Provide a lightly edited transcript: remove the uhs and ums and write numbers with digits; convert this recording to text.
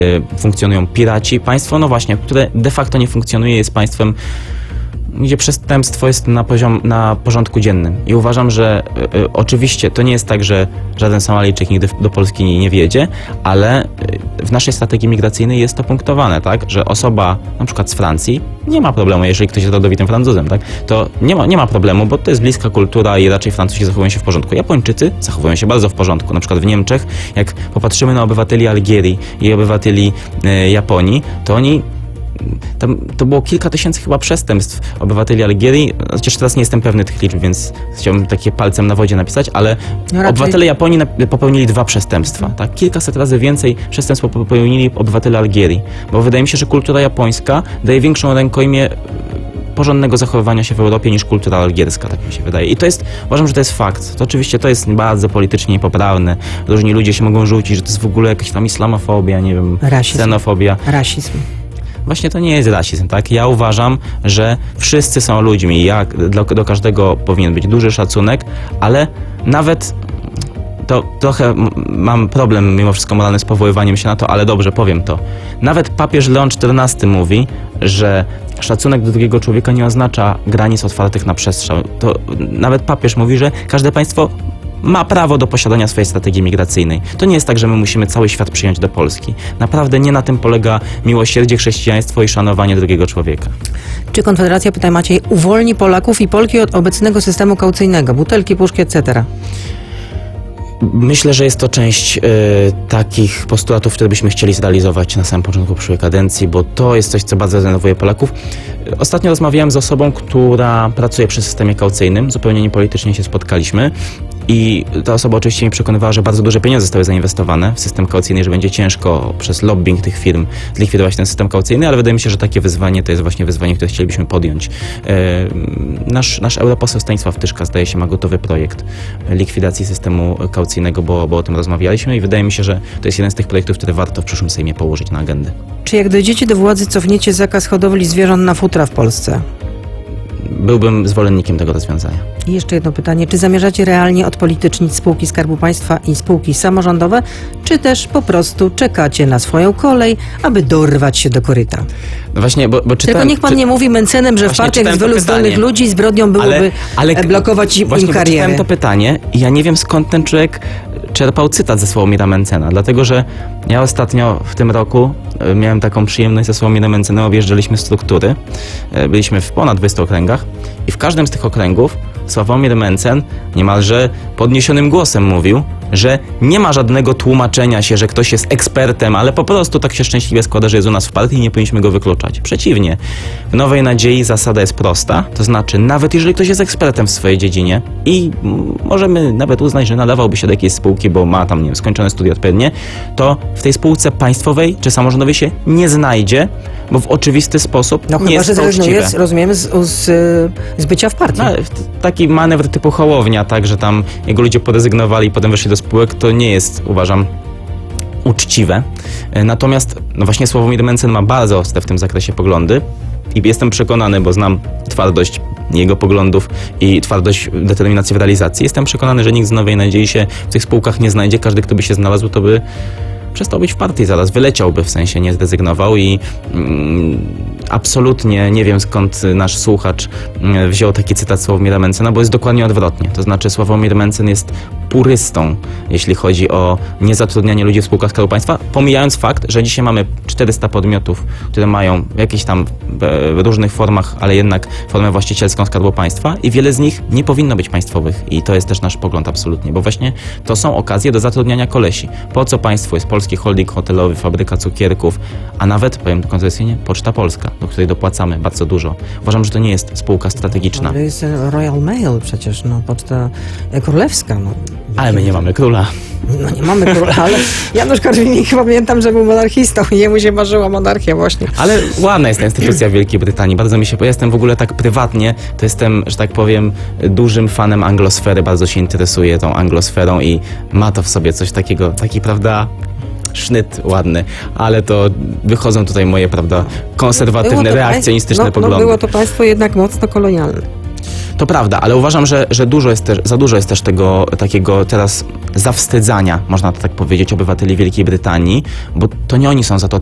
funkcjonują piraci. Państwo, no właśnie, które de facto nie funkcjonuje, jest państwem, gdzie przestępstwo jest na porządku dziennym. I uważam, że oczywiście to nie jest tak, że żaden Somalijczyk nigdy do Polski nie wjedzie, ale w naszej strategii migracyjnej jest to punktowane, tak, że osoba na przykład z Francji nie ma problemu, jeżeli ktoś jest rodowitym Francuzem, tak, to nie ma problemu, bo to jest bliska kultura i raczej Francuzi zachowują się w porządku. Japończycy zachowują się bardzo w porządku. Na przykład w Niemczech, jak popatrzymy na obywateli Algierii i obywateli Japonii, to oni to było kilka tysięcy chyba przestępstw obywateli Algierii, chociaż teraz nie jestem pewny tych liczb, więc chciałbym takie palcem na wodzie napisać, ale obywatele Japonii popełnili 2 przestępstwa, tak? Kilkaset razy więcej przestępstw popełnili obywatele Algierii, bo wydaje mi się, że kultura japońska daje większą rękojmię porządnego zachowywania się w Europie niż kultura algierska, tak mi się wydaje. I uważam, że to jest fakt. To oczywiście to jest bardzo politycznie niepoprawne. Różni ludzie się mogą rzucić, że to jest w ogóle jakaś tam islamofobia, nie wiem, ksenofobia. Rasizm. Właśnie to nie jest rasizm, tak? Ja uważam, że wszyscy są ludźmi, do każdego powinien być duży szacunek, ale nawet to trochę mam problem mimo wszystko moralny z powoływaniem się na to, ale dobrze, powiem to. Nawet papież Leon XIV mówi, że szacunek do drugiego człowieka nie oznacza granic otwartych na przestrzał. To nawet papież mówi, że każde państwo ma prawo do posiadania swojej strategii migracyjnej. To nie jest tak, że my musimy cały świat przyjąć do Polski. Naprawdę nie na tym polega miłosierdzie, chrześcijaństwo i szanowanie drugiego człowieka. Czy Konfederacja, pyta Maciej, uwolni Polaków i Polki od obecnego systemu kaucyjnego, butelki, puszki, etc.? Myślę, że jest to część takich postulatów, które byśmy chcieli zrealizować na samym początku przyszłej kadencji, bo to jest coś, co bardzo denerwuje Polaków. Ostatnio rozmawiałem z osobą, która pracuje przy systemie kaucyjnym, zupełnie niepolitycznie się spotkaliśmy i ta osoba oczywiście mi przekonywała, że bardzo duże pieniądze zostały zainwestowane w system kaucyjny, że będzie ciężko przez lobbying tych firm zlikwidować ten system kaucyjny, ale wydaje mi się, że takie wyzwanie to jest właśnie wyzwanie, które chcielibyśmy podjąć. Nasz europoseł Stanisław Tyszka, zdaje się, ma gotowy projekt likwidacji systemu kaucyjnego, bo o tym rozmawialiśmy i wydaje mi się, że to jest jeden z tych projektów, które warto w przyszłym Sejmie położyć na agendę. Czy jak dojdziecie do władzy, cofniecie zakaz hodowli zwierząt na futra w Polsce? Byłbym zwolennikiem tego rozwiązania. I jeszcze jedno pytanie. Czy zamierzacie realnie odpolitycznić spółki Skarbu Państwa i spółki samorządowe, czy też po prostu czekacie na swoją kolej, aby dorwać się do koryta? No właśnie, bo czytałem... Tylko niech pan nie mówi Mencenem, że w partiach jest wielu zdolnych ludzi, zbrodnią byłoby blokować im karierę. Czytałem to pytanie i ja nie wiem, skąd ten człowiek czerpał cytat ze Sławomira Mencena, dlatego że ja ostatnio w tym roku miałem taką przyjemność ze Sławomirem Mencenem, objeżdżaliśmy struktury, byliśmy w ponad 20 okręgach i w każdym z tych okręgów Sławomir Mencen niemalże podniesionym głosem mówił, że nie ma żadnego tłumaczenia się, że ktoś jest ekspertem, ale po prostu tak się szczęśliwie składa, że jest u nas w partii i nie powinniśmy go wykluczać. Przeciwnie. W Nowej Nadziei zasada jest prosta, to znaczy nawet jeżeli ktoś jest ekspertem w swojej dziedzinie i możemy nawet uznać, że nadawałby się do jakiejś spółki, bo ma tam, nie wiem, skończone studia odpowiednie, to w tej spółce państwowej czy samorządowej się nie znajdzie, bo w oczywisty sposób nie jest to uczciwe. Rozumiemy, z bycia w partii. Taki manewr typu Hołownia, tak, że tam jego ludzie porezygnowali i potem weszli do spółek, to nie jest, uważam, uczciwe. Natomiast no właśnie Sławomir Mencen ma bardzo ostre w tym zakresie poglądy i jestem przekonany, bo znam twardość jego poglądów i twardość determinacji w realizacji. Jestem przekonany, że nikt z Nowej Nadziei się w tych spółkach nie znajdzie. Każdy, kto by się znalazł, to by przestał być w partii zaraz, wyleciałby, w sensie nie zrezygnował i absolutnie nie wiem, skąd nasz słuchacz wziął taki cytat Sławomira Mencena, bo jest dokładnie odwrotnie. To znaczy Sławomir Mencen jest purystą, jeśli chodzi o niezatrudnianie ludzi w spółkach Skarbu Państwa, pomijając fakt, że dzisiaj mamy 400 podmiotów, które mają w jakichś tam różnych formach, ale jednak formę właścicielską Skarbu Państwa i wiele z nich nie powinno być państwowych i to jest też nasz pogląd absolutnie, bo właśnie to są okazje do zatrudniania kolesi. Po co państwu jest Polski Holding Hotelowy, Fabryka Cukierków, a nawet, powiem kontrowersyjnie, Poczta Polska, do której dopłacamy bardzo dużo. Uważam, że to nie jest spółka strategiczna. Ale jest Royal Mail przecież, Poczta Królewska. Ale my nie mamy króla. No nie mamy króla, ale Janusz Korwin-Mikke chyba pamiętam, że był monarchistą i jemu się marzyła monarchia właśnie. Ale ładna jest ta instytucja w Wielkiej Brytanii. Bardzo mi się, ja jestem w ogóle tak prywatnie, to jestem, że tak powiem, dużym fanem anglosfery, bardzo się interesuję tą anglosferą i ma to w sobie coś takiego, taki, prawda, sznyt ładny, ale to wychodzą tutaj moje, prawda, konserwatywne, reakcjonistyczne poglądy. Było to państwo jednak mocno kolonialne. To prawda, ale uważam, że za dużo jest też tego takiego teraz zawstydzania, można to tak powiedzieć, obywateli Wielkiej Brytanii, bo to nie oni są za to